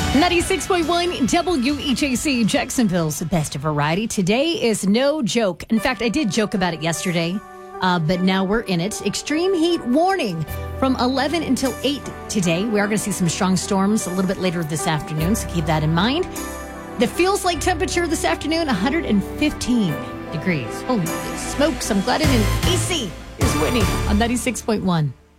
96.1 WEJC, Jacksonville's best variety. Today is no joke. In fact, I did joke about it yesterday, but now we're in it. Extreme heat warning from 11 until 8 today. We are going to see some strong storms a little bit later this afternoon, so keep that in mind. The feels like temperature this afternoon, 115 degrees. Holy smokes, I'm glad I didn't AC. Here's Whitney on 96.1.